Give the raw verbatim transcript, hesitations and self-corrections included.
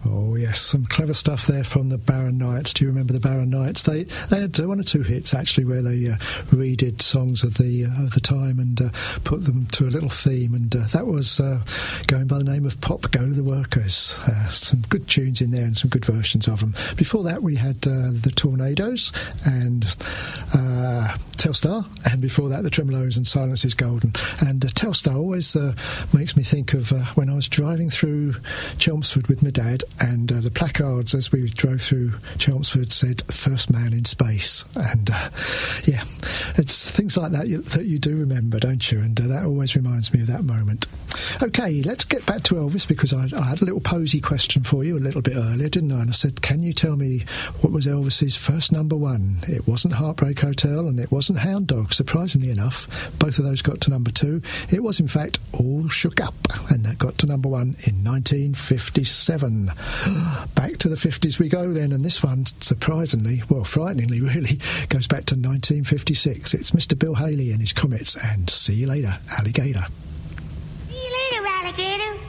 Oh yes, some clever stuff there from the Barron Knights. Do you remember the Barron Knights? They they had uh, one or two hits actually where they uh, redid songs of the uh, of the time and uh, put them to a little theme, and uh, that was uh, going by the name of Pop Go the Workers. Uh, some good tunes in there and some good versions of them. Before that we had uh, the Tornadoes and uh, Telstar, and before that the Tremolos and Silence is Golden. And uh, Telstar always uh, makes me think of uh, when I was driving through Chelmsford with my dad, and uh, the placards as we drove through Chelmsford said "First Man in Space," and uh, yeah, it's things like that you, that you do remember, don't you? And uh, that always reminds me of that moment. Okay, let's get back to Elvis, because I, I had a little posy question for you a little bit earlier, didn't I? And I said, can you tell me what was Elvis's first number one? It wasn't Heartbreak Hotel and it wasn't Hound Dog, surprisingly enough. Both of those got to number two. It was, in fact, All Shook Up, and that got to number one in nineteen fifty-seven. Back to the fifties we go then, and this one, surprisingly, well, frighteningly really, goes back to nineteen fifty-six. It's Mister Bill Haley and his Comets, and See You Later, Alligator. See you later, alligator.